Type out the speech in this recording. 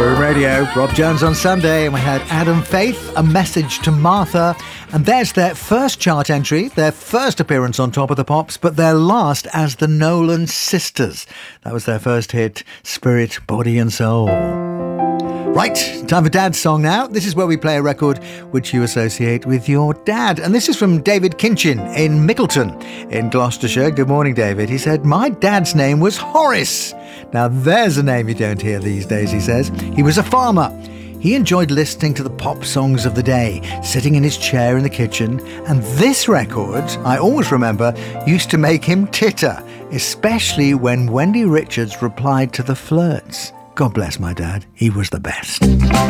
Radio, Rob Jones on Sunday, and we had Adam Faith, A Message to Martha, and there's their first chart entry, their first appearance on Top of the Pops, but their last as the Nolan Sisters. That was their first hit, Spirit, Body and Soul. Right, time for Dad's song now. This is where we play a record which you associate with your dad. And this is from David Kinchin in Mickleton in Gloucestershire. Good morning, David. He said, my dad's name was Horace. Now, there's a name you don't hear these days, he says. He was a farmer. He enjoyed listening to the pop songs of the day, sitting in his chair in the kitchen. And this record, I always remember, used to make him titter, especially when Wendy Richards replied to the Flirts. God bless my dad. He was the best.